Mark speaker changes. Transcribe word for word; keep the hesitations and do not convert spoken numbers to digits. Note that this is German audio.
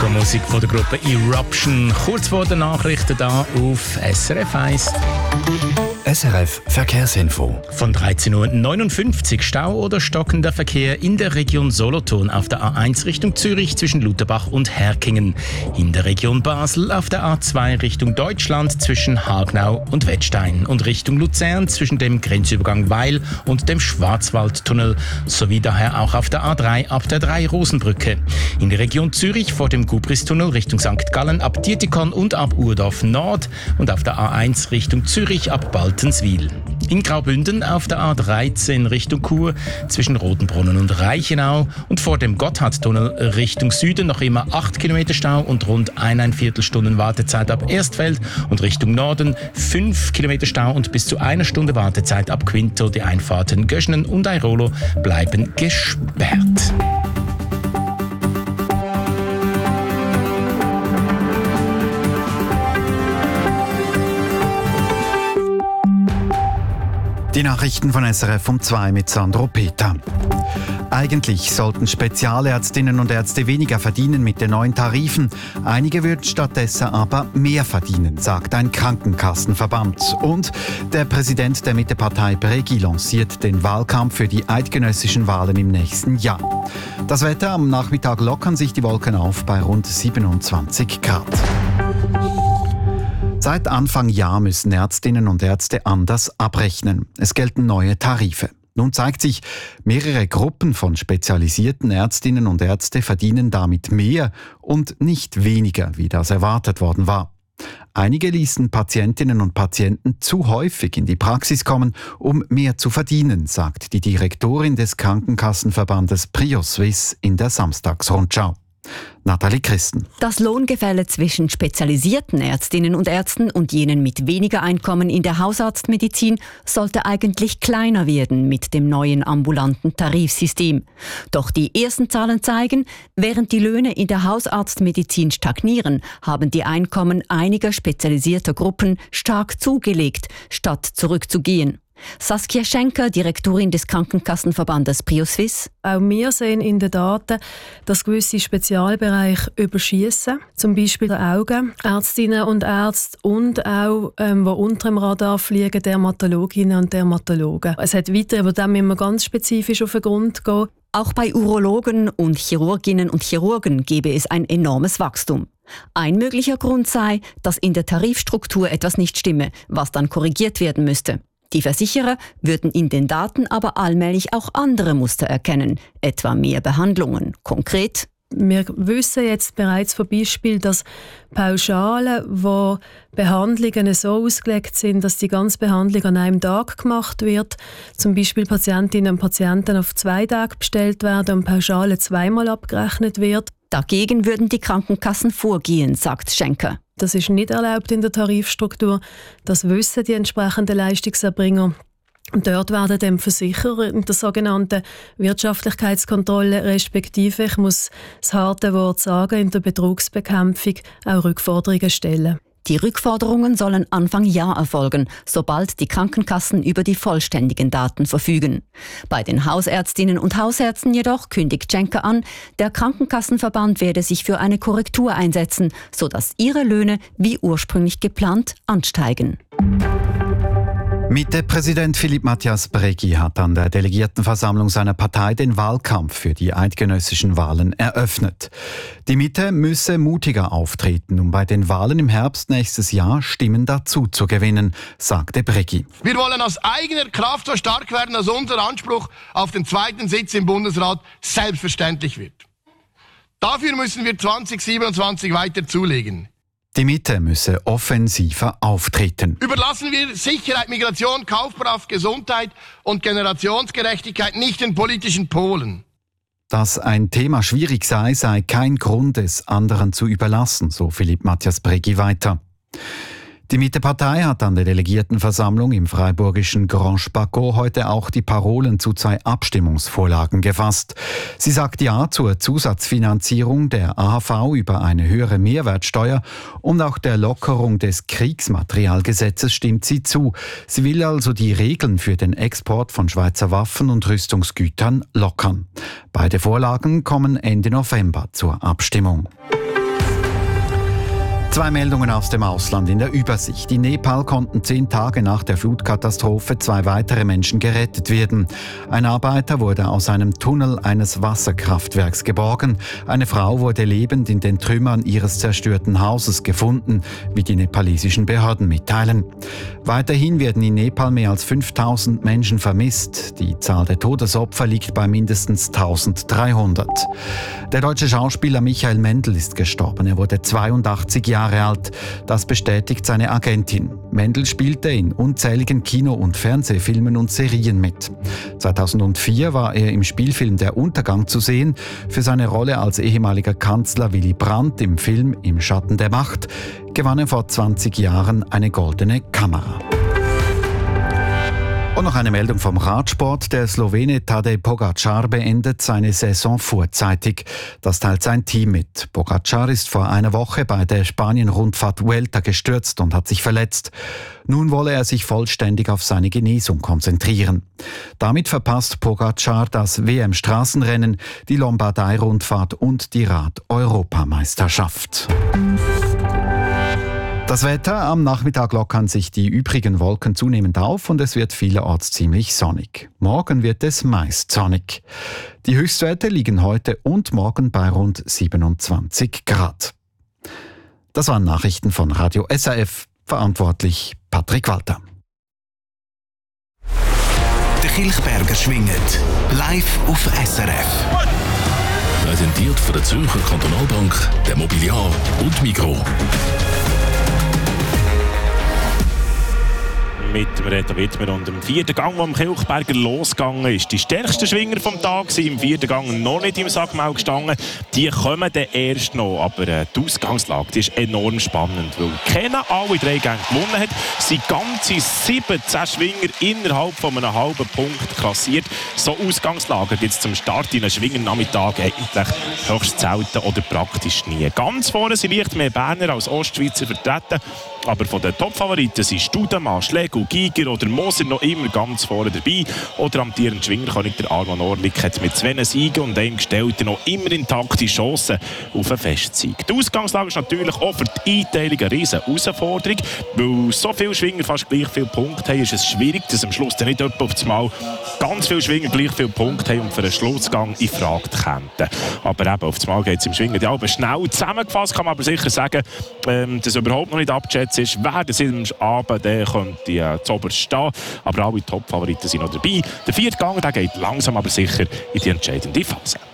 Speaker 1: Disco-Musik von der Gruppe Eruption. Kurz vor den Nachrichten da auf S R F eins.
Speaker 2: S R F Verkehrsinfo.
Speaker 1: Von dreizehn Uhr neunundfünfzig Stau oder stockender Verkehr in der Region Solothurn auf der A eins Richtung Zürich zwischen Lutherbach und Herkingen. In der Region Basel auf der A zwei Richtung Deutschland zwischen Hagnau und Wettstein und Richtung Luzern zwischen dem Grenzübergang Weil und dem Schwarzwaldtunnel sowie daher auch auf der A drei ab der Drei-Rosen-Brücke. In der Region Zürich vor dem Gubristunnel Richtung Sankt Gallen ab Dietikon und ab Urdorf Nord und auf der A eins Richtung Zürich ab Baltenswil. In Graubünden auf der A dreizehn Richtung Chur zwischen Rotenbrunnen und Reichenau und vor dem Gotthardtunnel Richtung Süden noch immer acht Kilometer Stau und rund eineinviertel Stunden Wartezeit ab Erstfeld und Richtung Norden fünf Kilometer Stau und bis zu einer Stunde Wartezeit ab Quinto. Die Einfahrten Göschnen und Airolo bleiben gesperrt.
Speaker 2: Die Nachrichten von S R F um zwei mit Sandro Peter. Eigentlich sollten Spezialärztinnen und Ärzte weniger verdienen mit den neuen Tarifen. Einige würden stattdessen aber mehr verdienen, sagt ein Krankenkassenverband. Und der Präsident der Mittepartei Bregui lanciert den Wahlkampf für die eidgenössischen Wahlen im nächsten Jahr. Das Wetter: am Nachmittag lockern sich die Wolken auf bei rund siebenundzwanzig Grad. Seit Anfang Jahr müssen Ärztinnen und Ärzte anders abrechnen. Es gelten neue Tarife. Nun zeigt sich, mehrere Gruppen von spezialisierten Ärztinnen und Ärzte verdienen damit mehr und nicht weniger, wie das erwartet worden war. Einige ließen Patientinnen und Patienten zu häufig in die Praxis kommen, um mehr zu verdienen, sagt die Direktorin des Krankenkassenverbandes PrioSwiss in der Samstagsrundschau. Nathalie Christen.
Speaker 3: Das Lohngefälle zwischen spezialisierten Ärztinnen und Ärzten und jenen mit weniger Einkommen in der Hausarztmedizin sollte eigentlich kleiner werden mit dem neuen ambulanten Tarifsystem. Doch die ersten Zahlen zeigen, während die Löhne in der Hausarztmedizin stagnieren, haben die Einkommen einiger spezialisierter Gruppen stark zugelegt, statt zurückzugehen. Saskia Schenker, Direktorin des Krankenkassenverbandes PrioSwiss.
Speaker 4: Auch wir sehen in den Daten, dass gewisse Spezialbereiche überschiessen, zum Beispiel die Augen, Ärztinnen und Ärzte und auch, ähm, die unter dem Radar fliegen, Dermatologinnen und Dermatologen. Es hat weiter, aber da müssen wir ganz spezifisch auf den Grund gehen.
Speaker 3: Auch bei Urologen und Chirurginnen und Chirurgen gebe es ein enormes Wachstum. Ein möglicher Grund sei, dass in der Tarifstruktur etwas nicht stimme, was dann korrigiert werden müsste. Die Versicherer würden in den Daten aber allmählich auch andere Muster erkennen, etwa mehr Behandlungen. Konkret:
Speaker 4: Wir wissen jetzt bereits von Beispielen, dass Pauschalen, wo Behandlungen so ausgelegt sind, dass die ganze Behandlung an einem Tag gemacht wird, zum Beispiel Patientinnen und Patienten auf zwei Tage bestellt werden und Pauschale zweimal abgerechnet wird.
Speaker 3: Dagegen würden die Krankenkassen vorgehen, sagt Schenker.
Speaker 4: Das ist nicht erlaubt in der Tarifstruktur. Das wissen die entsprechenden Leistungserbringer. Und dort werden dem Versicherer in der sogenannten Wirtschaftlichkeitskontrolle respektive, ich muss das harte Wort sagen, in der Betrugsbekämpfung auch Rückforderungen stellen.
Speaker 3: Die Rückforderungen sollen Anfang Jahr erfolgen, sobald die Krankenkassen über die vollständigen Daten verfügen. Bei den Hausärztinnen und Hausärzten jedoch kündigt Schenker an, der Krankenkassenverband werde sich für eine Korrektur einsetzen, sodass ihre Löhne wie ursprünglich geplant ansteigen.
Speaker 2: Mitte-Präsident Philippe Mathias Bregui hat an der Delegiertenversammlung seiner Partei den Wahlkampf für die eidgenössischen Wahlen eröffnet. Die Mitte müsse mutiger auftreten, um bei den Wahlen im Herbst nächstes Jahr Stimmen dazu zu gewinnen, sagte Bregui.
Speaker 5: Wir wollen aus eigener Kraft so stark werden, dass unser Anspruch auf den zweiten Sitz im Bundesrat selbstverständlich wird. Dafür müssen wir zwanzig siebenundzwanzig weiter zulegen.
Speaker 2: Die Mitte müsse offensiver auftreten.
Speaker 5: Überlassen wir Sicherheit, Migration, Kaufkraft, Gesundheit und Generationsgerechtigkeit nicht den politischen Polen.
Speaker 2: Dass ein Thema schwierig sei, sei kein Grund, es anderen zu überlassen, so Philippe Mathias Bregui weiter. Die Mitte-Partei hat an der Delegiertenversammlung im freiburgischen Grand Spaco heute auch die Parolen zu zwei Abstimmungsvorlagen gefasst. Sie sagt Ja zur Zusatzfinanzierung der A H V über eine höhere Mehrwertsteuer und auch der Lockerung des Kriegsmaterialgesetzes stimmt sie zu. Sie will also die Regeln für den Export von Schweizer Waffen und Rüstungsgütern lockern. Beide Vorlagen kommen Ende November zur Abstimmung. Zwei Meldungen aus dem Ausland in der Übersicht. In Nepal konnten zehn Tage nach der Flutkatastrophe zwei weitere Menschen gerettet werden. Ein Arbeiter wurde aus einem Tunnel eines Wasserkraftwerks geborgen. Eine Frau wurde lebend in den Trümmern ihres zerstörten Hauses gefunden, wie die nepalesischen Behörden mitteilen. Weiterhin werden in Nepal mehr als fünftausend Menschen vermisst. Die Zahl der Todesopfer liegt bei mindestens eintausenddreihundert. Der deutsche Schauspieler Michael Mendl ist gestorben. Er wurde zweiundachtzig Jahre alt. Das bestätigt seine Agentin. Mendl spielte in unzähligen Kino- und Fernsehfilmen und Serien mit. zweitausendvier war er im Spielfilm Der Untergang zu sehen. Für seine Rolle als ehemaliger Kanzler Willy Brandt im Film Im Schatten der Macht gewann er vor zwanzig Jahren eine Goldene Kamera. Und noch eine Meldung vom Radsport. Der Slowene Tadej Pogačar beendet seine Saison vorzeitig. Das teilt sein Team mit. Pogačar ist vor einer Woche bei der Spanien-Rundfahrt Vuelta gestürzt und hat sich verletzt. Nun wolle er sich vollständig auf seine Genesung konzentrieren. Damit verpasst Pogačar das W M-Straßenrennen, die Lombardei-Rundfahrt und die Rad-Europameisterschaft. Das Wetter: Am Nachmittag lockern sich die übrigen Wolken zunehmend auf und es wird vielerorts ziemlich sonnig. Morgen wird es meist sonnig. Die Höchstwerte liegen heute und morgen bei rund siebenundzwanzig Grad. Das waren Nachrichten von Radio S R F. Verantwortlich Patrick Walter.
Speaker 6: Der Kilchberger schwingt live auf S R F.
Speaker 7: Präsentiert von der Zürcher Kantonalbank, der Mobiliar und Migros.
Speaker 8: Mit dem Reto Wittmer und dem vierten Gang, der am Kilchberger losgegangen ist. Die stärksten Schwinger vom Tag sind im vierten Gang noch nicht im Sackmau gestanden. Die kommen dann erst noch. Aber äh, die Ausgangslage die ist enorm spannend, weil keiner alle drei Gänge gewonnen hat. Sie ganze siebzehn Schwinger innerhalb von einem halben Punkt klassiert. So Ausgangslagen gibt es zum Start in einem Schwingernachmittag eigentlich höchst selten oder praktisch nie. Ganz vorne sind leicht mehr Berner als Ostschweizer vertreten. Aber von den Top-Favoriten sind Studemann, Schlegel, Giger oder Moser noch immer ganz vorne dabei. Oder amtierender Schwingerkönig der Arman Orlik hat mit zwei Siegen und einem Gestellten noch immer intakte Chancen auf einen Festsieg. Die Ausgangslage ist natürlich auch für die Einteilung eine riesige Herausforderung. Weil so viele Schwinger fast gleich viele Punkte haben, ist es schwierig, dass am Schluss dann nicht etwa auf das Mal ganz viele Schwinger gleich viele Punkte haben und für einen Schlussgang in Frage kämen. Aber eben, auf das Mal geht es im Schwingen. Ja, aber schnell zusammengefasst kann man aber sicher sagen, ähm, dass überhaupt noch nicht abgeschätzt ist, wer das am Abend der könnte äh, zuoberst stehen. Aber alle Top-Favoriten sind noch dabei. Der vierte Gang der geht langsam aber sicher in die entscheidende Phase.